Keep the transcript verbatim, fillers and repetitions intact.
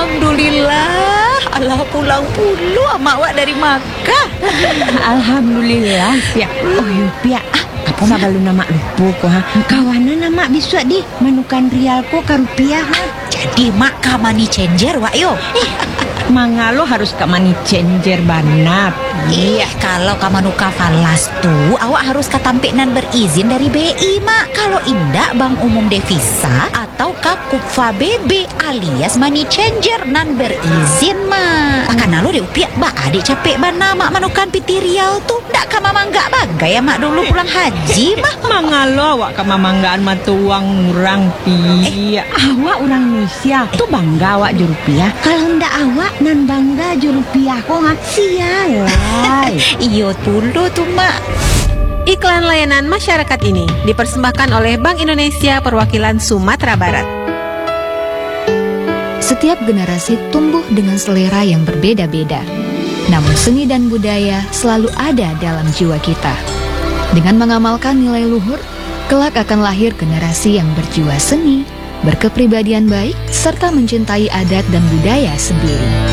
Alhamdulillah, Allah pulang puluh ama awak dari Makkah. Alhamdulillah, Pia. Oh, yu Pia. Ah, apa mak balu nama lupa ko ha. Kawanan nama bisu di manukan rial ko ka rupiah ha. Jadi mak ka money changer wak yo. Mangalo harus ka money changer banat. Iya, kalau ka manuka falas tuh awak harus katampik nan berizin dari B I mak. Kalau indak Bank Umum Devisa atau ka Kupfa B B alias money changer nan berizin mak. Karena lo deh upiak ba adik capek bana mak manukan piti riau tuh. Ndak ka mama enggak bagai ya mak dulu pulang haji mah. Mangalo awak ka mamanggaan matuang urang Pia. Eh, awak orang Indonesia tuh bangga awak ju rupiah. Kalau ndak awak nan bangga ju rupiah ko ha. Sialai. Iyo dulu tuh mak. Iklan layanan masyarakat ini dipersembahkan oleh Bank Indonesia Perwakilan Sumatera Barat. Setiap generasi tumbuh dengan selera yang berbeda-beda. Namun seni dan budaya selalu ada dalam jiwa kita. Dengan mengamalkan nilai luhur, kelak akan lahir generasi yang berjiwa seni, berkepribadian baik, serta mencintai adat dan budaya sendiri.